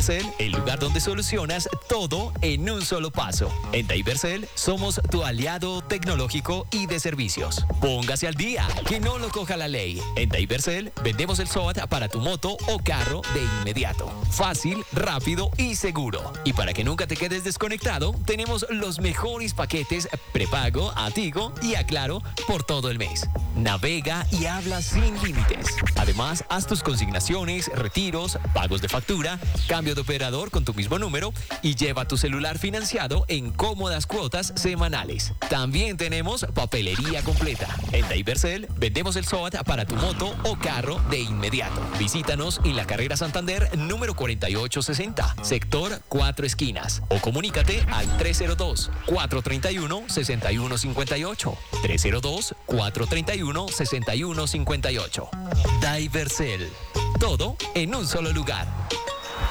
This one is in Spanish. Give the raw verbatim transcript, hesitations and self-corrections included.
Divercel, el lugar donde solucionas todo en un solo paso. En Divercel somos tu aliado tecnológico y de servicios. Póngase al día, que no lo coja la ley. En Divercel vendemos el SOAT para tu moto o carro de inmediato. Fácil, rápido y seguro. Y para que nunca te quedes desconectado, tenemos los mejores paquetes prepago a Tigo y a Claro por todo el mes. Navega y habla sin límites. Además, haz tus consignaciones, retiros, pagos de factura, cambio de operador con tu mismo número y lleva tu celular financiado en cómodas cuotas semanales. También tenemos papelería completa. En Divercel vendemos el SOAT para tu moto o carro de inmediato. Visítanos en la carrera Santander número cuarenta y ocho sesenta, sector Cuatro Esquinas, o comunícate al tres cero dos, cuatro tres uno, seis uno cinco ocho, tres cero dos, cuatro tres uno, seis uno cinco ocho. Divercel, todo en un solo lugar.